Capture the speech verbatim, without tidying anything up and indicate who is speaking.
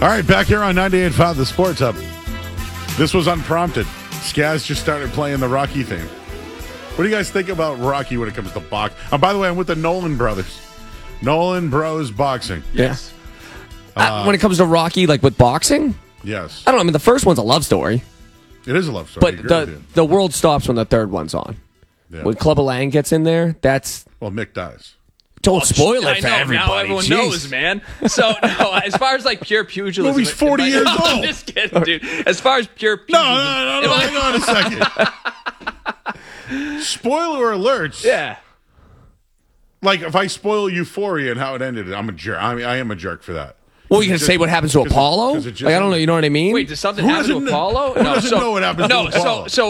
Speaker 1: All right, back here on ninety-eight point five, the Sports Hub. This was unprompted. Skaz just started playing the Rocky theme. What do you guys think about Rocky when it comes to box? Oh, by the way, I'm with the Nolan brothers. Nolan Bros Boxing.
Speaker 2: Yes. Uh, when it comes to Rocky, like with boxing,
Speaker 1: Yes.
Speaker 2: I don't know. I mean, the first one's a love story,
Speaker 1: It is a love story. I
Speaker 2: but
Speaker 1: agree with
Speaker 2: the
Speaker 1: you.
Speaker 2: the world stops when the third one's on.
Speaker 1: Yeah.
Speaker 2: When Clubber Lang gets in there, that's
Speaker 1: Well, Mick dies.
Speaker 2: don't spoil
Speaker 3: I
Speaker 2: it for
Speaker 3: know,
Speaker 2: everybody.
Speaker 3: now everyone
Speaker 2: Jeez.
Speaker 3: knows, man. So, no, as far as like pure pugilism.
Speaker 1: Movie's
Speaker 3: it- it
Speaker 1: forty
Speaker 3: might-
Speaker 1: years
Speaker 3: No, I'm
Speaker 1: old.
Speaker 3: just kidding, dude. As far as pure
Speaker 1: No,
Speaker 3: pugilism.
Speaker 1: no, no, no. Hang on a second. Spoiler alerts.
Speaker 3: Yeah.
Speaker 1: Like, if I spoil Euphoria and how it ended, I'm a jerk. I mean, I am a jerk for that.
Speaker 2: Well, you gonna say what happens to
Speaker 1: 'Cause it-
Speaker 2: Apollo?
Speaker 1: 'cause it just
Speaker 2: Like, I don't know. You know what I mean?
Speaker 3: Wait, does something
Speaker 1: Who
Speaker 3: happen to
Speaker 1: doesn't know-
Speaker 3: Apollo?
Speaker 1: who doesn't
Speaker 3: so,
Speaker 1: know what happens to
Speaker 3: no,
Speaker 1: Apollo?
Speaker 3: So, so